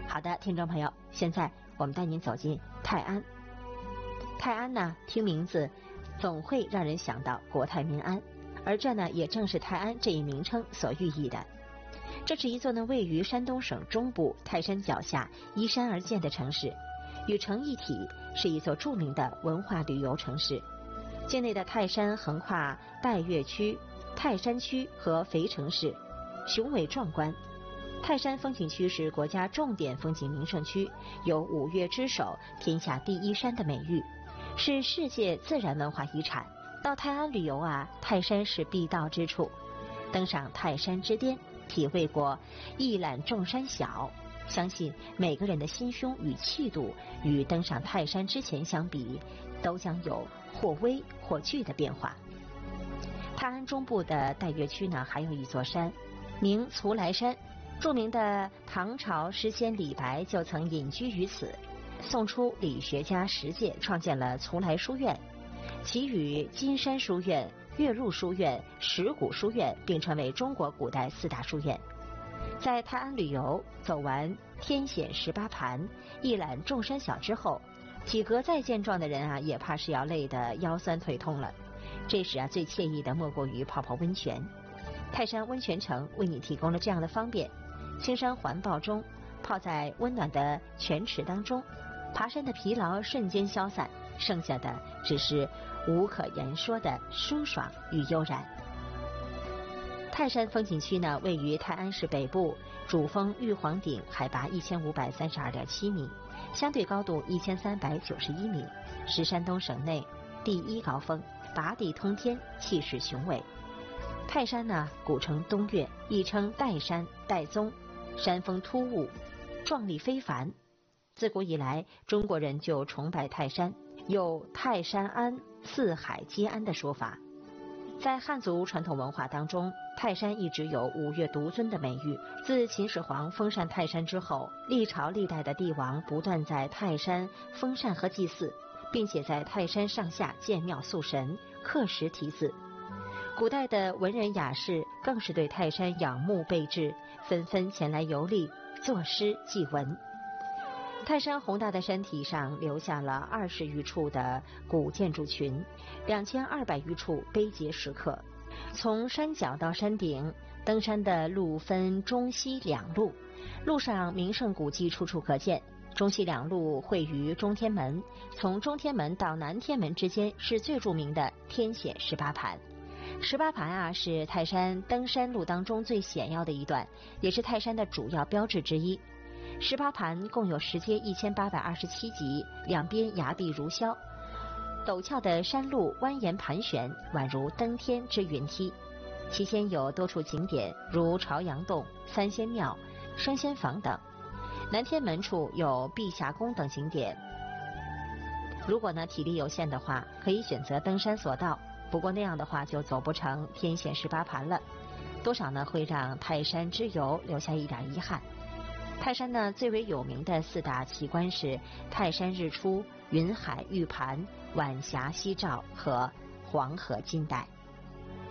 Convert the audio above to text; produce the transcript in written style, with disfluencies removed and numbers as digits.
好的，听众朋友，现在我们带您走进泰安。泰安呢，听名字总会让人想到国泰民安，而这呢，也正是泰安这一名称所寓意的。这是一座呢位于山东省中部泰山脚下依山而建的城市，与城一体，是一座著名的文化旅游城市。境内的泰山横跨岱岳区、泰山区和肥城市，雄伟壮观。泰山风景区是国家重点风景名胜区，有五岳之首、天下第一山的美誉，是世界自然文化遗产。到泰安旅游啊，泰山是必到之处。登上泰山之巅，体会过一览众山小，相信每个人的心胸与气度，与登上泰山之前相比，都将有或微或巨的变化。泰安中部的岱岳区呢，还有一座山，名徂徕山。著名的唐朝诗仙李白就曾隐居于此。宋初理学家石介创建了徂徕书院，其与金山书院、岳麓书院、石鼓书院并称为中国古代4大书院。在泰安旅游，走完天险18盘，一览众山小之后，体格再健壮的人啊，也怕是要累得腰酸腿痛了。这时啊，最惬意的莫过于泡泡温泉。泰山温泉城为你提供了这样的方便，青山环抱中，泡在温暖的泉池当中，爬山的疲劳瞬间消散，剩下的只是无可言说的舒爽与悠然。泰山风景区呢，位于泰安市北部，主峰玉皇顶海拔1532.7米，相对高度1391米，是山东省内第1高峰，拔地通天，气势雄伟。泰山呢，古称东岳，亦称岱山、岱宗，山峰突兀，壮丽非凡。自古以来，中国人就崇拜泰山，有泰山安、四海皆安的说法。在汉族传统文化当中，泰山一直有五岳独尊的美誉。自秦始皇封禅泰山之后，历朝历代的帝王不断在泰山封禅和祭祀，并且在泰山上下建庙塑神、刻石题字。古代的文人雅士更是对泰山仰慕备至，纷纷前来游历，作诗祭文。泰山宏大的山体上留下了20余处的古建筑群，2200余处碑碣石刻。从山脚到山顶，登山的路分中西两路，路上名胜古迹处处可见。中西两路汇于中天门，从中天门到南天门之间是最著名的天险18盘。18盘啊，是泰山登山路当中最险要的一段，也是泰山的主要标志之一。18盘共有10阶1827级，两边崖壁如削，陡峭的山路蜿蜒盘旋，宛如登天之云梯。期间有多处景点，如朝阳洞、三仙庙、升仙坊等。南天门处有碧霞宫等景点。如果呢体力有限的话，可以选择登山索道，不过那样的话就走不成天险18盘了，多少呢会让泰山之游留下一点遗憾。泰山呢最为有名的4大奇观是泰山日出、云海玉盘、晚霞夕照和黄河金带。